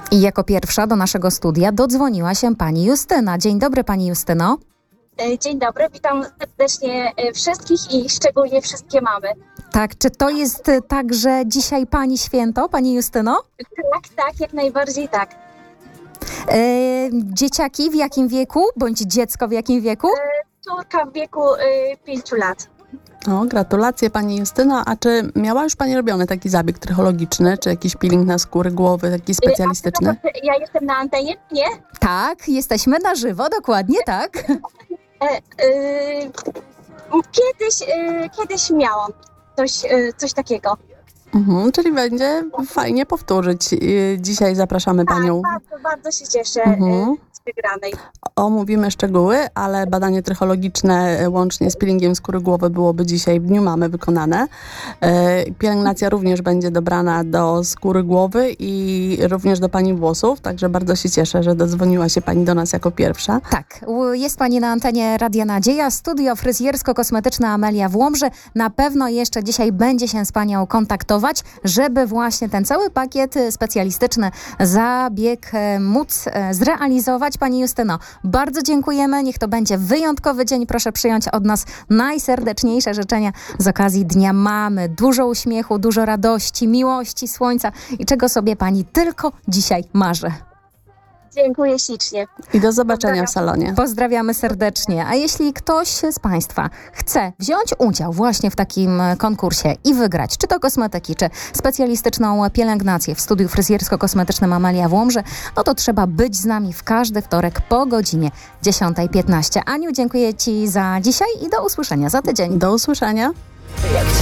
I jako pierwsza do naszego studia dodzwoniła się pani Justyna. Dzień dobry, pani Justyno. Dzień dobry, witam serdecznie wszystkich i szczególnie wszystkie mamy. Tak, czy to jest także dzisiaj pani święto, pani Justyno? Tak, jak najbardziej tak. Dzieciaki w jakim wieku, bądź dziecko w jakim wieku? Córka w wieku 5 lat. O, gratulacje pani Justyno. A czy miała już pani robiony taki zabieg trychologiczny, czy jakiś peeling na skóry głowy, taki specjalistyczny? Ja jestem na antenie, nie? Tak, jesteśmy na żywo, dokładnie tak. Kiedyś miałam coś takiego. Czyli będzie fajnie powtórzyć. Dzisiaj zapraszamy panią. Bardzo się cieszę z wygranej. Omówimy szczegóły, ale badanie trychologiczne łącznie z peelingiem skóry głowy byłoby dzisiaj w Dniu Mamy wykonane. Pielęgnacja również będzie dobrana do skóry głowy i również do pani włosów, także bardzo się cieszę, że dodzwoniła się pani do nas jako pierwsza. Tak, jest pani na antenie Radia Nadzieja, studio fryzjersko-kosmetyczne Amelia w Łomży. Na pewno jeszcze dzisiaj będzie się z panią kontaktować, żeby właśnie ten cały pakiet specjalistyczny zabieg móc zrealizować. Pani Justyno, bardzo dziękujemy. Niech to będzie wyjątkowy dzień. Proszę przyjąć od nas najserdeczniejsze życzenia z okazji Dnia Mamy. Dużo uśmiechu, dużo radości, miłości, słońca i czego sobie pani tylko dzisiaj marzy. Dziękuję ślicznie. I do zobaczenia w salonie. Pozdrawiamy serdecznie. A jeśli ktoś z państwa chce wziąć udział właśnie w takim konkursie i wygrać, czy to kosmetyki, czy specjalistyczną pielęgnację w studiu fryzjersko-kosmetycznym Amelia w Łomży, no to trzeba być z nami w każdy wtorek po godzinie 10:15. Aniu, dziękuję ci za dzisiaj i do usłyszenia za tydzień. Do usłyszenia.